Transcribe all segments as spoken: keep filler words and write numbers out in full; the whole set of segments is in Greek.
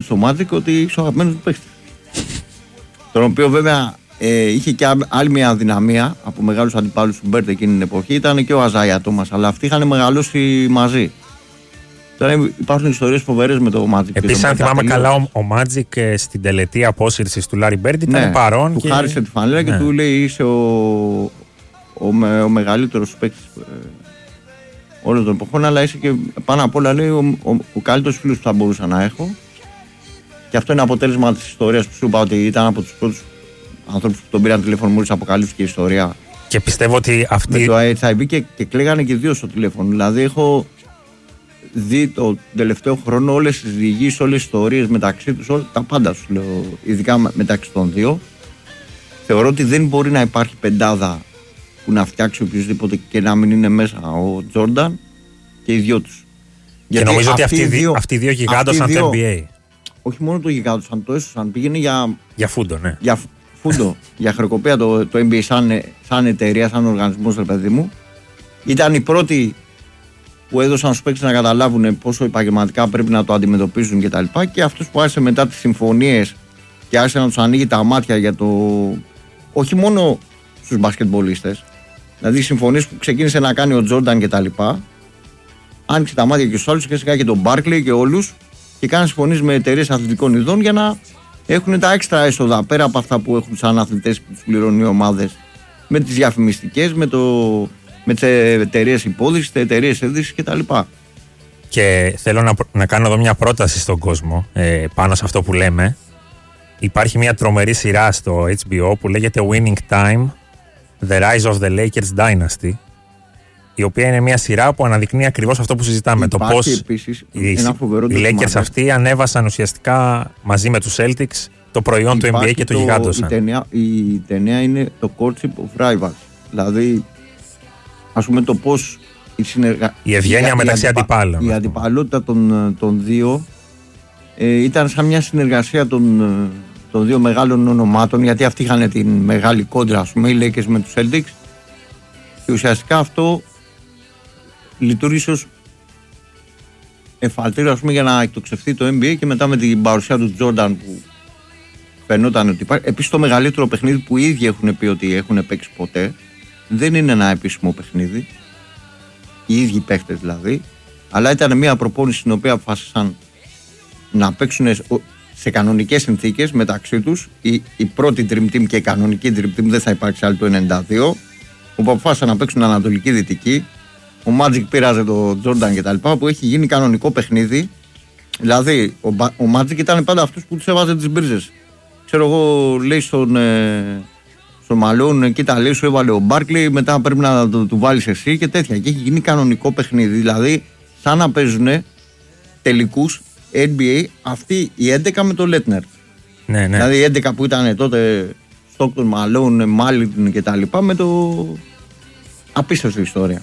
στο Magic ότι είσαι ο αγαπημένος του παίκτης. Τον οποίο βέβαια ε, είχε και άλλη μια αδυναμία από μεγάλους αντιπάλους του Μπέρτ εκείνη την εποχή, ήταν και ο Αζάια Τόμας, αλλά αυτοί είχαν μεγαλώσει μαζί. Τώρα υπάρχουν ιστορίες φοβερές με το Magic. Επίσης, αν θυμάμαι καλά, ο, ο Magic στην τελετή απόσυρσης του Larry Bird ήταν ναι, παρόν. Του και... χάρισε τη φανέλα ναι. και του λέει: είσαι ο, ο, με, ο μεγαλύτερος παίκτης όλων των εποχών, αλλά είσαι και πάνω απ' όλα λέει, ο, ο, ο καλύτερος φίλος που θα μπορούσα να έχω. Και αυτό είναι αποτέλεσμα της ιστορίας που σου είπα ότι ήταν από τους πρώτους ανθρώπους που τον πήραν τηλέφωνο μόλις αποκαλύφθηκε η ιστορία. Και πιστεύω ότι αυτοί. Με το έιτς άι βι και, και κλαίγανε και δύο στο τηλέφωνο. Δηλαδή, έχω δει το τελευταίο χρόνο όλες τις διηγήσεις, όλες τις ιστορίες μεταξύ τους, όλα, τα πάντα σου λέω, ειδικά μεταξύ των δύο. Θεωρώ ότι δεν μπορεί να υπάρχει πεντάδα που να φτιάξει οποιοδήποτε και να μην είναι μέσα ο Τζόρνταν και οι δυο τους. Και γιατί νομίζω ότι αυτοί οι δύο, δύο, δύο γιγάντωσαν το εν μπι έι. Όχι μόνο το γιγάντωσαν, το έσωσαν. Πήγαινε για. Για φούντο, ναι. Για φούντο, για χρεοκοπία το, το εν μπι έι σαν, σαν εταιρεία, σαν οργανισμός, ρε παιδί μου. Ήταν οι πρώτοι που έδωσαν στους παίκτες να καταλάβουν πόσο επαγγελματικά πρέπει να το αντιμετωπίζουν κτλ. Και, και αυτός που άρχισε μετά τις συμφωνίες και άρχισε να τους ανοίγει τα μάτια για το. Όχι μόνο στους μπασκετμπολίστες. Δηλαδή οι συμφωνίες που ξεκίνησε να κάνει ο Τζόρνταν κτλ. Άνοιξε τα μάτια και στους άλλους και σιγά και τον Μπάρκλεϊ και όλους και κάνανε συμφωνίες με εταιρείες αθλητικών ειδών για να έχουν τα έξτρα έσοδα πέρα από αυτά που έχουν σαν αθλητές που τους πληρώνουν οι ομάδες, με τις διαφημιστικές, με, το, με τις εταιρείες υπόδειξης, τις εταιρείες έδυσης κτλ. Και θέλω να, να κάνω εδώ μια πρόταση στον κόσμο ε, πάνω σε αυτό που λέμε. Υπάρχει μια τρομερή σειρά στο έιτς μπι ο που λέγεται Winning Time, The Rise of the Lakers Dynasty, η οποία είναι μια σειρά που αναδεικνύει ακριβώς αυτό που συζητάμε. Υπάρχει το πώς επίσης οι, ένα φοβερό οι Lakers αυτοί ανέβασαν ουσιαστικά μαζί με τους Celtics το προϊόν του εν μπι έι και το, το γιγάντωσαν. Η ταινία, η ταινία είναι το Courtship of Rivals. Δηλαδή, ας πούμε το πώς η, συνεργα... η ευγένεια η, μεταξύ η αντιπάλων. Η αντιπαλότητα των, των δύο ε, ήταν σαν μια συνεργασία των, των δύο μεγάλων ονομάτων, γιατί αυτοί είχαν την μεγάλη κόντρα, ας πούμε, οι Lakers με τους Celtics. Και ουσιαστικά αυτό λειτουργήσε ως εφαλτήριο, ας πούμε, για να εκτοξευθεί το εν μπι έι και μετά με την παρουσία του Τζόρνταν που φαινόταν ότι υπάρχει. Επίσης το μεγαλύτερο παιχνίδι που οι ίδιοι έχουν πει ότι έχουν παίξει ποτέ δεν είναι ένα επίσημο παιχνίδι, οι ίδιοι παίχτες δηλαδή, αλλά ήταν μια προπόνηση στην οποία αποφάσισαν να παίξουν σε κανονικές συνθήκες μεταξύ τους. Η, η πρώτη Dream Team και η κανονική Dream Team δεν θα υπάρξει άλλη το ενενήντα δύο, όπου αποφάσισαν να παίξουν Ανατολική-Δυτική. Ο Magic πήραζε το Jordan και τα λοιπά, που έχει γίνει κανονικό παιχνίδι. Δηλαδή, ο, ο Magic ήταν πάντα αυτός που τους έβαζε τις μπρίζες. Ξέρω εγώ, λέει στον, ε, στον Μαλόν, κοίτα, λέει, σου έβαλε ο Barkley, μετά πρέπει να το, του βάλεις εσύ και τέτοια. Και έχει γίνει κανονικό παιχνίδι. Δηλαδή, σαν να παίζουν τελικούς εν μπι έι αυτοί οι έντεκα με το Letner. Ναι, ναι. Δηλαδή, οι έντεκα που ήταν τότε Stockton, Malone, Mallin και τα λοιπά, με το απίστευτη ιστορία.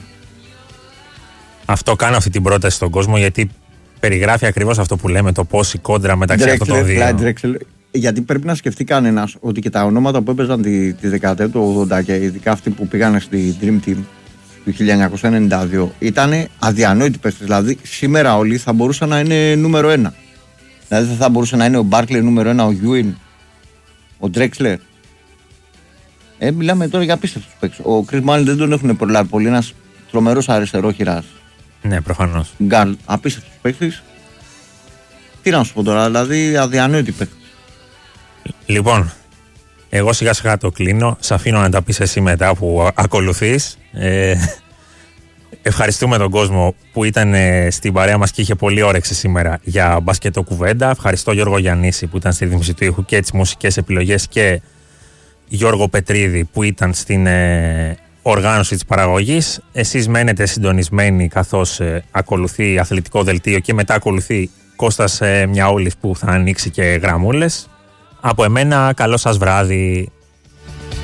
Αυτό κάνω αυτή την πρόταση στον κόσμο, γιατί περιγράφει ακριβώς αυτό που λέμε, το πώς η κόντρα μεταξύ αυτών των δύο. Drexler, γιατί πρέπει να σκεφτεί κανένας ότι και τα ονόματα που έπαιζαν τη, τη δεκαετία του ογδόντα και ειδικά αυτοί που πήγαν στη Dream Team του χίλια εννιακόσια ενενήντα δύο ήταν αδιανόητοι παίκτες. Δηλαδή σήμερα όλοι θα μπορούσαν να είναι νούμερο ένα. Δηλαδή θα μπορούσε να είναι ο Barkley νούμερο ένα, ο Ewing, ο Drexler. Ε, μιλάμε τώρα για απίστευτους παίκτες. Ο Chris Mullin δεν τον έχουν προλάβει πολύ, ένας τρομερός αριστερόχειρας. Ναι, προφανώς. Γκάρλ, απίστευτος παίκτης. Τι να σου πω τώρα, δηλαδή αδιανόητοι παίκτες. Λοιπόν, εγώ σιγά σιγά το κλείνω. Σ' αφήνω να τα πεις εσύ μετά που ακολουθείς. Ε, ευχαριστούμε τον κόσμο που ήταν στην παρέα μας και είχε πολύ όρεξη σήμερα για μπασκετό κουβέντα. Ευχαριστώ Γιώργο Γιαννίση που ήταν στη ρύθμιση του ήχου και τις μουσικές επιλογές και Γιώργο Πετρίδη που ήταν στην ε, οργάνωση της παραγωγής. Εσείς μένετε συντονισμένοι καθώς ε, ακολουθεί αθλητικό δελτίο και μετά ακολουθεί Κώστας ε, Μιαούλης που θα ανοίξει και γραμμούλες. Από εμένα καλό σας βράδυ.